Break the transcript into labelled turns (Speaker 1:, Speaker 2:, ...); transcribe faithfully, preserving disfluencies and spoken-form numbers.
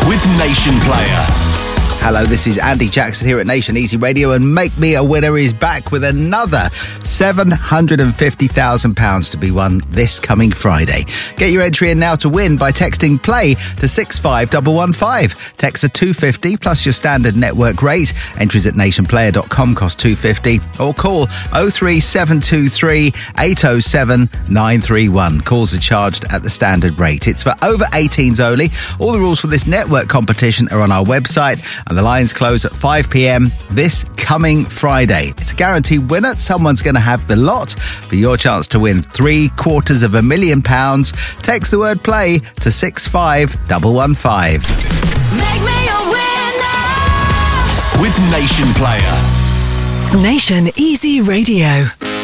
Speaker 1: with Nation Player.
Speaker 2: Hello, this is Andy Jackson here at Nation Easy Radio, and Make Me a Winner is back with another seven hundred fifty thousand pounds to be won this coming Friday. Get your entry in now to win by texting PLAY to six five one one five. Text a two hundred fifty plus your standard network rate. Entries at nation player dot com cost two hundred fifty, or call oh three seven two three eight oh seven nine three one. Calls are charged at the standard rate. It's for over eighteens only. All the rules for this network competition are on our website, and the lines close at five p.m. this coming Friday. It's a guaranteed winner. Someone's going to have the lot for your chance to win three quarters of a million pounds. Text the word PLAY to six five one one five.
Speaker 3: Make me a winner
Speaker 1: with Nation Player.
Speaker 4: Nation Easy Radio.